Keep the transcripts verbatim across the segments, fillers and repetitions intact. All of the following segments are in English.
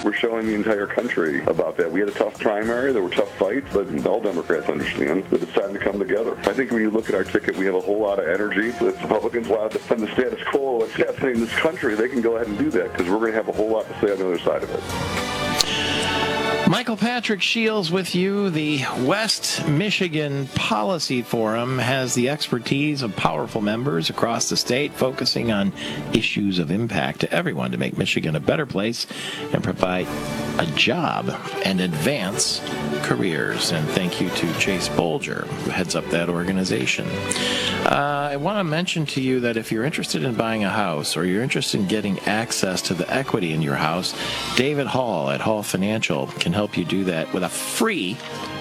we're showing the entire country about that. We had a tough primary, there were tough fights, but all Democrats understand that it's time to come together. I think when you look at our ticket, we have a whole lot of energy. If Republicans allow to defend the status quo, what's happening in this country, they can go ahead and do that because we're going to have a whole lot to say on the other side of it. Michael Patrick Shields with you. The West Michigan Policy Forum has the expertise of powerful members across the state focusing on issues of impact to everyone to make Michigan a better place and provide a job and advance careers. And thank you to Chase Bolger, who heads up that organization. Uh, I want to mention to you that if you're interested in buying a house or you're interested in getting access to the equity in your house, David Hall at Hall Financial can help you do that with a free,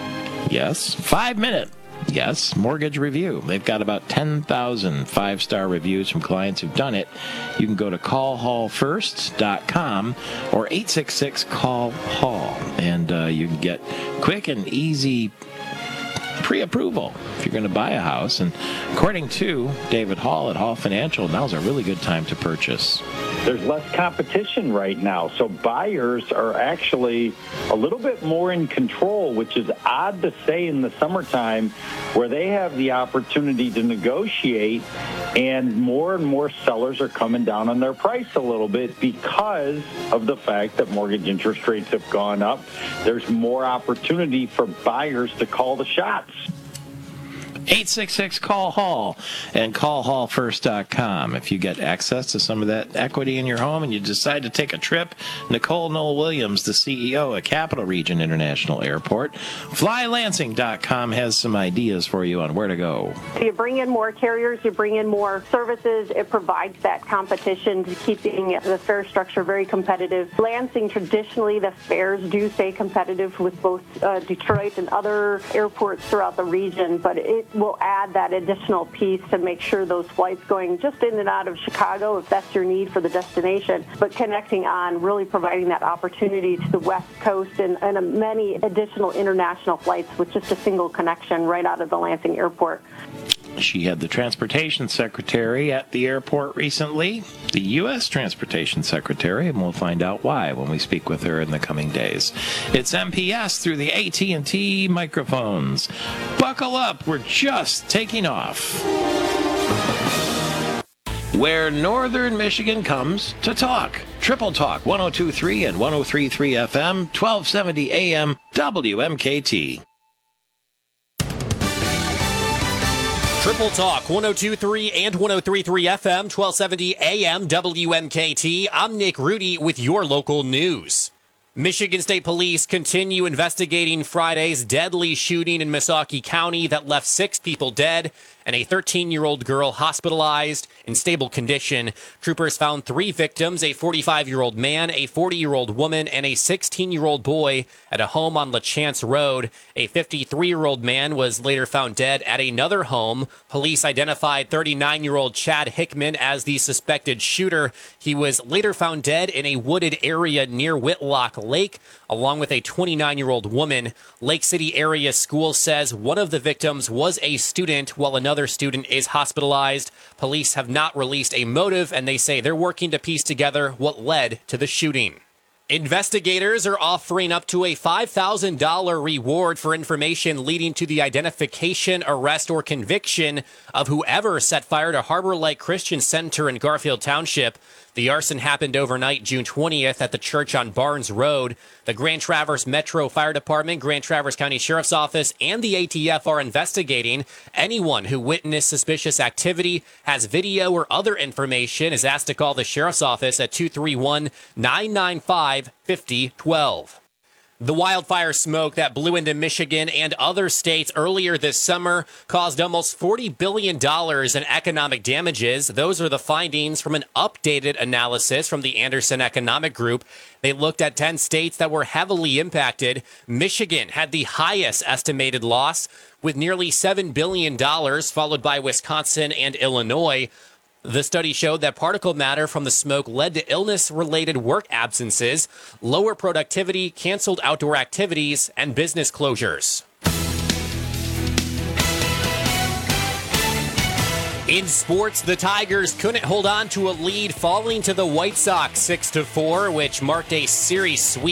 yes, five-minute, yes, mortgage review. They've got about ten thousand five-star reviews from clients who've done it. You can go to call hall first dot com or eight six six call hall, and uh, you can get quick and easy pre-approval if you're going to buy a house. And according to David Hall at Hall Financial, now's a really good time to purchase. There's less competition right now, so buyers are actually a little bit more in control, which is odd to say in the summertime, where they have the opportunity to negotiate, and more and more sellers are coming down on their price a little bit because of the fact that mortgage interest rates have gone up. There's more opportunity for buyers to call the shots. eight six six call hall and call hall first dot com. If you get access to some of that equity in your home and you decide to take a trip, Nicole Noel Williams, the C E O at Capital Region International Airport, fly lansing dot com has some ideas for you on where to go. So you bring in more carriers, you bring in more services. It provides that competition to keeping the fare structure very competitive. Lansing, traditionally, the fares do stay competitive with both uh, Detroit and other airports throughout the region, but it will add that additional piece to make sure those flights going just in and out of Chicago, if that's your need for the destination, but connecting on, really providing that opportunity to the West Coast and, and many additional international flights with just a single connection right out of the Lansing Airport. She had the transportation secretary at the airport recently, the U S Transportation Secretary, and we'll find out why when we speak with her in the coming days. It's M P S through the A T and T microphones. Buckle up, we're just taking off. Where Northern Michigan comes to talk. Triple Talk, one oh two point three and one oh three point three F M, twelve seventy A M, W M K T. Triple Talk, one oh two point three and one oh three point three F M, twelve seventy A M, W M K T. I'm Nick Rudy with your local news. Michigan State Police continue investigating Friday's deadly shooting in Missaukee County that left six people dead and a thirteen-year-old girl hospitalized in stable condition. Troopers found three victims, a forty-five-year-old man, a forty-year-old woman, and a sixteen-year-old boy at a home on LaChance Road. A fifty-three-year-old man was later found dead at another home. Police identified thirty-nine-year-old Chad Hickman as the suspected shooter. He was later found dead in a wooded area near Whitlock Lake, along with a twenty-nine-year-old woman. Lake City Area School says one of the victims was a student, while another student is hospitalized. Police have not released a motive, and they say they're working to piece together what led to the shooting. Investigators are offering up to a five thousand dollars reward for information leading to the identification, arrest, or conviction of whoever set fire to Harbor Lake Christian Center in Garfield Township. The arson happened overnight, June twentieth, at the church on Barnes Road. The Grand Traverse Metro Fire Department, Grand Traverse County Sheriff's Office, and the A T F are investigating. Anyone who witnessed suspicious activity, has video or other information, is asked to call the Sheriff's Office at two three one, nine nine five, five oh one two. The wildfire smoke that blew into Michigan and other states earlier this summer caused almost forty billion dollars in economic damages. Those are the findings from an updated analysis from the Anderson Economic Group. They looked at ten states that were heavily impacted. Michigan had the highest estimated loss with nearly seven billion dollars, followed by Wisconsin and Illinois. The study showed that particle matter from the smoke led to illness-related work absences, lower productivity, canceled outdoor activities, and business closures. In sports, the Tigers couldn't hold on to a lead, falling to the White Sox six to four, which marked a series sweep.